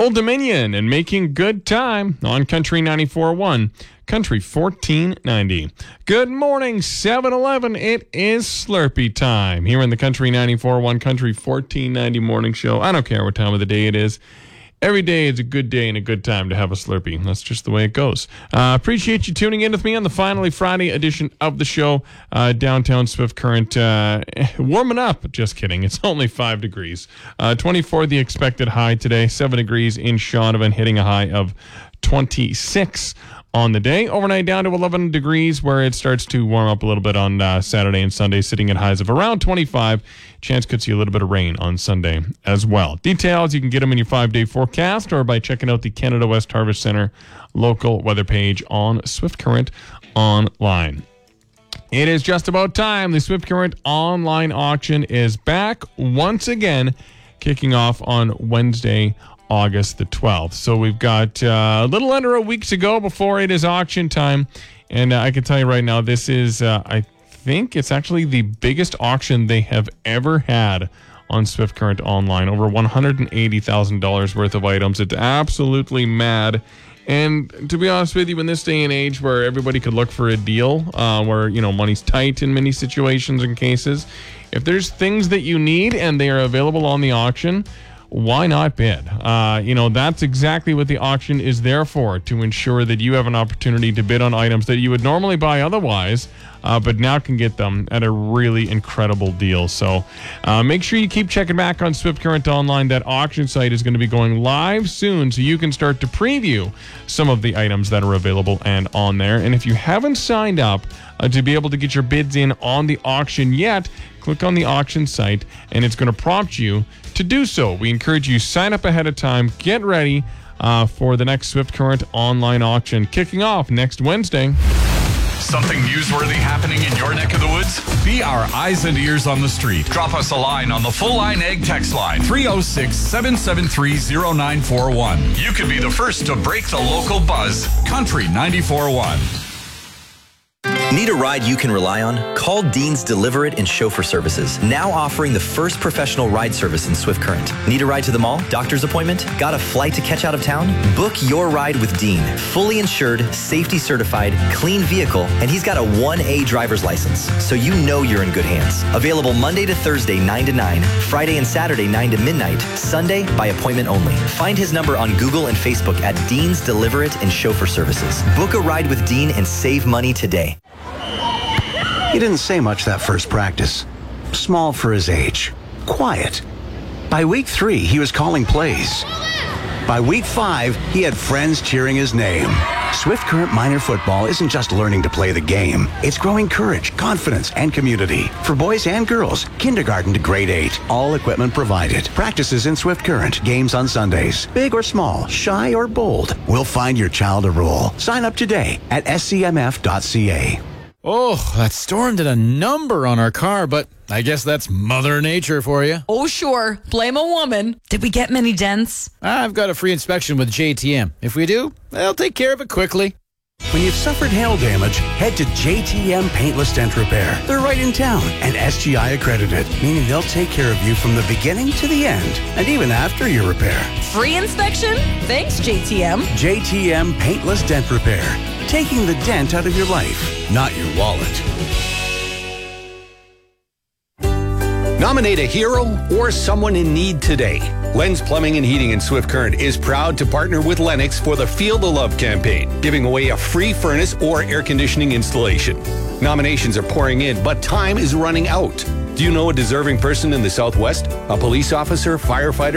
Old Dominion and Making Good Time on Country 94.1, Country 1490. Good morning, 7-Eleven. It is Slurpee time here in the Country 94.1, Country 1490 morning show. I don't care what time of the day it is. Every day is a good day and a good time to have a Slurpee. That's just the way it goes. Appreciate you tuning in with me on the Finally Friday edition of the show. Downtown Swift Current warming up. Just kidding. It's only 5 degrees. 24 the expected high today. 7 degrees in Shaunavon, hitting a high of 26 on the day. Overnight down to 11 degrees, where it starts to warm up a little bit on Saturday and Sunday, sitting at highs of around 25. Chance could see a little bit of rain on Sunday as well. Details, you can get them in your 5-day forecast or by checking out the Canada West Harvest Center local weather page on Swift Current online. It is just about time. The Swift Current online auction is back once again, kicking off on Wednesday, August the 12th. So we've got a little under a week to go before it is auction time. And I can tell you right now, this is, I think it's actually the biggest auction they have ever had on Swift Current Online. Over $180,000 worth of items. It's absolutely mad. And to be honest with you, in this day and age where everybody could look for a deal, where, you know, money's tight in many situations and cases, if there's things that you need and they are available on the auction, why not bid? That's exactly what the auction is there for, to ensure that you have an opportunity to bid on items that you would normally buy otherwise, but now can get them at a really incredible deal. So make sure you keep checking back on Swift Current Online. That auction site is going to be going live soon, so you can start to preview some of the items that are available and on there. And if you haven't signed up to be able to get your bids in on the auction yet, click on the auction site and it's going to prompt you to do so. We encourage you, sign up ahead of time, get ready for the next Swift Current Online auction kicking off next Wednesday. Something newsworthy happening in your neck of the woods? Be our eyes and ears on the street. Drop us a line on the Full Line Ag text line, 306-773-0941. You could be the first to break the local buzz. Country 94.1. Need a ride you can rely on? Call Dean's Deliver It and Chauffeur Services, now offering the first professional ride service in Swift Current. Need a ride to the mall? Doctor's appointment? Got a flight to catch out of town? Book your ride with Dean. Fully insured, safety certified, clean vehicle, and he's got a 1A driver's license, so you know you're in good hands. Available Monday to Thursday, 9 to 9, Friday and Saturday, 9 to midnight, Sunday by appointment only. Find his number on Google and Facebook at Dean's Deliver It and Chauffeur Services. Book a ride with Dean and save money today. He didn't say much that first practice. Small for his age. Quiet. By week 3, he was calling plays. By week 5, he had friends cheering his name. Swift Current Minor Football isn't just learning to play the game. It's growing courage, confidence, and community. For boys and girls, kindergarten to grade 8. All equipment provided. Practices in Swift Current. Games on Sundays. Big or small, shy or bold. We'll find your child a role. Sign up today at scmf.ca. Oh, that storm did a number on our car, but I guess that's Mother Nature for you. Oh, sure. Blame a woman. Did we get many dents? I've got a free inspection with JTM. If we do, they'll take care of it quickly. When you've suffered hail damage, head to JTM Paintless Dent Repair. They're right in town and SGI accredited, meaning they'll take care of you from the beginning to the end, and even after your repair. Free inspection? Thanks, JTM. JTM Paintless Dent Repair. Taking the dent out of your life, not your wallet. Nominate a hero or someone in need today. Len's Plumbing and Heating in Swift Current is proud to partner with Lennox for the Feel the Love campaign, giving away a free furnace or air conditioning installation. Nominations are pouring in, but time is running out. Do you know a deserving person in the Southwest? A police officer, firefighter,